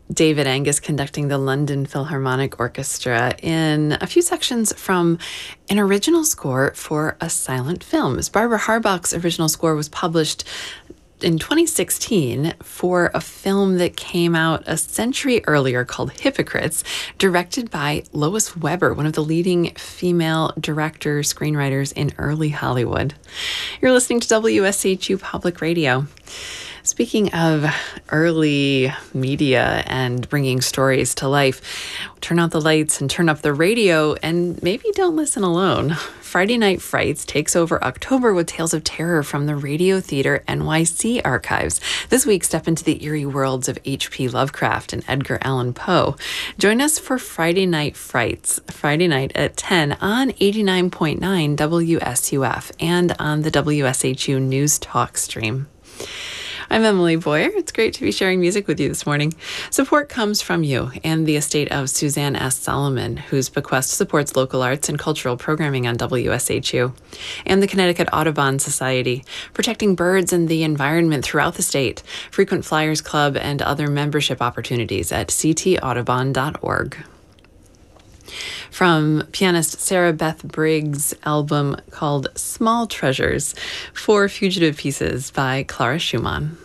David Angus conducting the London Philharmonic Orchestra in a few sections from an original score for a silent film. As Barbara Harbach's original score was published in 2016 for a film that came out a century earlier called Hypocrites, directed by Lois Weber, one of the leading female directors, screenwriters in early Hollywood. You're listening to WSHU Public Radio. Speaking of early media and bringing stories to life, turn out the lights and turn up the radio and maybe don't listen alone. Friday Night Frights takes over October with tales of terror from the Radio Theater NYC archives. This week, step into the eerie worlds of H.P. Lovecraft and Edgar Allan Poe. Join us for Friday Night Frights, Friday night at 10 on 89.9 WSUF and on the WSHU News Talk stream. I'm Emily Boyer. It's great to be sharing music with you this morning. Support comes from you and the estate of Suzanne S. Solomon, whose bequest supports local arts and cultural programming on WSHU, and the Connecticut Audubon Society, protecting birds and the environment throughout the state. Frequent Flyers Club and other membership opportunities at ctaudubon.org. From pianist Sarah Beth Briggs' album called Small Treasures, 4 fugitive pieces by Clara Schumann.